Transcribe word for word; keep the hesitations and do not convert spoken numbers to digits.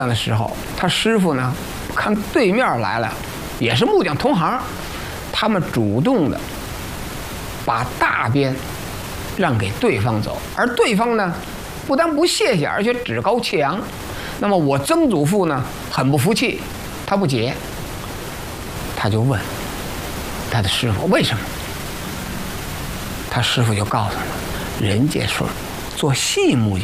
的时候，他师傅呢看对面来了，也是木匠同行，他们主动的把大鞭让给对方走，而对方呢不但不谢谢，而且趾高气扬。那么我曾祖父呢很不服气，他不解，他就问他的师傅为什么，他师傅就告诉他，人家说做细木匠